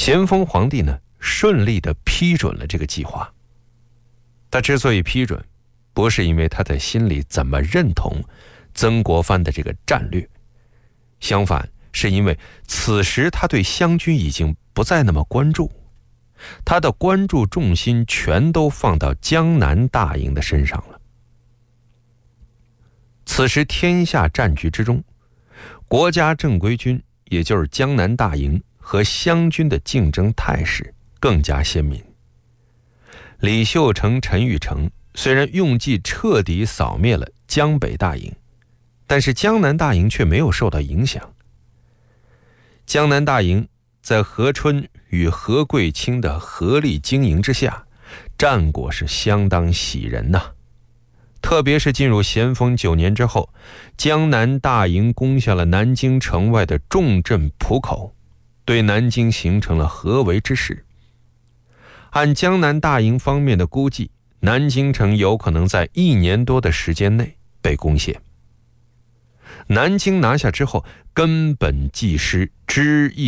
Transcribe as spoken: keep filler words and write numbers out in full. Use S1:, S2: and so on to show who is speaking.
S1: 咸丰皇帝呢，顺利地批准了这个计划。他之所以批准，不是因为他在心里怎么认同曾国藩的这个战略，相反，是因为此时他对湘军已经不再那么关注，他的关注重心全都放到江南大营的身上了。此时天下战局之中，国家正规军，也就是江南大营和湘军的竞争态势更加鲜明。李秀成、陈玉成虽然用计彻底扫灭了江北大营，但是江南大营却没有受到影响。江南大营在何春与何桂清的合力经营之下，战果是相当喜人呐。特别是进入咸丰九年之后，江南大营攻下了南京城外的重镇浦口，对南京形成了合围之势。按江南大营方面的估计，南京城有可能在一年多的时间内被攻陷。南京拿下之后，根本既失，枝叶